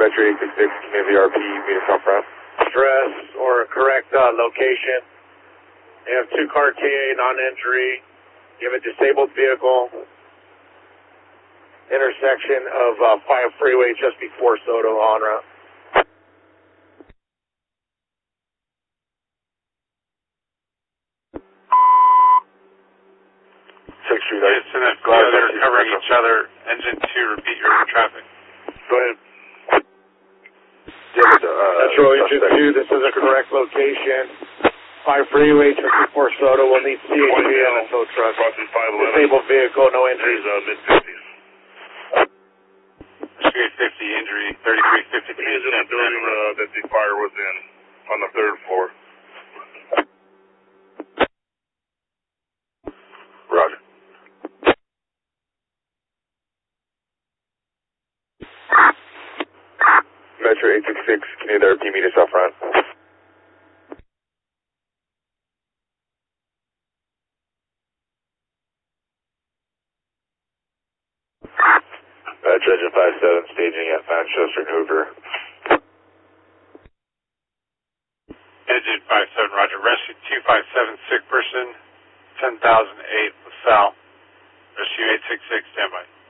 Metro 866, community RP, meet us out front. Address or correct location. You have 2-car TA, non-injury. You have a disabled vehicle. Intersection of 5 freeway just before Soto on route. 6th Street. Yes, and if they're covering each other, engine 2, repeat your traffic. Go ahead. Metro Engine 2, this is a correct location. 5 freeway just before Soto. We'll need CHP on a tow truck. Disabled vehicle, no injuries. Mid-50s. 350 injury, 3353. He's in the building that the fire was in, on the 3rd floor. Roger. Metro 866, community RP, meet us out front. Metro Engine 57, staging at Manchester and Hoover. Engine 57, roger. Rescue 257, sick person, 10,008 LaSalle. Rescue 866, standby.